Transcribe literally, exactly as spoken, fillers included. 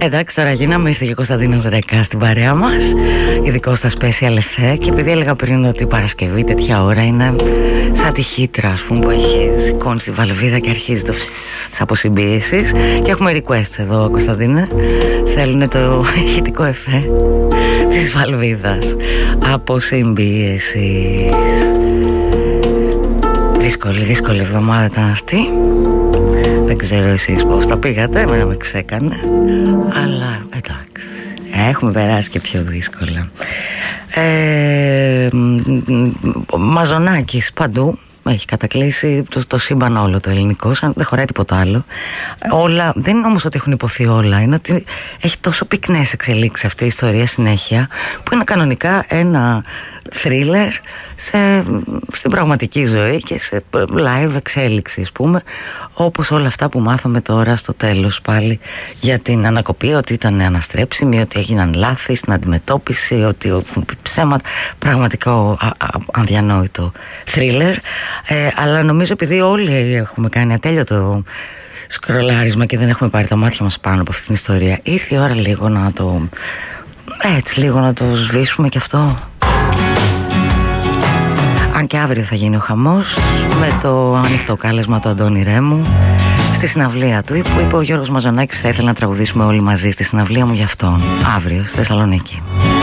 Εντάξει, τώρα γίναμε, ήρθε και ο Κωνσταντίνος Ρέκα στην παρέα μας, ειδικό στα special effect. Και επειδή έλεγα πριν ότι η Παρασκευή τέτοια ώρα είναι σαν τη χύτρα, ας πούμε, που έχει σηκώνει στη βαλβίδα και αρχίζει το φσσ της αποσυμπίεσης. Και έχουμε request εδώ, Κωνσταντίνε. Θέλουν το ηχητικό εφέ της βαλβίδας αποσυμπίεσης. Δύσκολη, δύσκολη εβδομάδα ήταν αυτή. Δεν ξέρω εσείς πώς τα πήγατε, εμένα με ξέκανε. Αλλά εντάξει, έχουμε περάσει και πιο δύσκολα. ε, Μαζονάκης παντού. Έχει κατακλείσει το, το σύμπαν όλο το ελληνικό, σαν δεν χωράει τίποτα άλλο. Όλα, δεν είναι όμως ότι έχουν υποθεί όλα, είναι ότι έχει τόσο πυκνές εξελίξεις αυτή η ιστορία συνέχεια, που είναι κανονικά ένα θρίλερ σε, στην πραγματική ζωή και σε live εξέλιξη, ας πούμε, όπως όλα αυτά που μάθαμε τώρα στο τέλος πάλι για την ανακοπή, ότι ήταν αναστρέψιμη, ότι έγιναν λάθη στην αντιμετώπιση, ότι ψέματα, πραγματικό α, α, αδιανόητο θρίλερ. Ε, αλλά νομίζω επειδή όλοι έχουμε κάνει ατέλειωτο σκρολάρισμα και δεν έχουμε πάρει τα μάτια μας πάνω από αυτήν την ιστορία, ήρθε η ώρα λίγο να το έτσι λίγο να το σβήσουμε και αυτό. Αν και αύριο θα γίνει ο χαμός με το ανοιχτό κάλεσμα του Αντώνη Ρέμου στη συναυλία του, που είπε ο Γιώργος Μαζονάκης θα ήθελε να τραγουδήσουμε όλοι μαζί στη συναυλία μου για αυτόν αύριο στη Θεσσαλονίκη.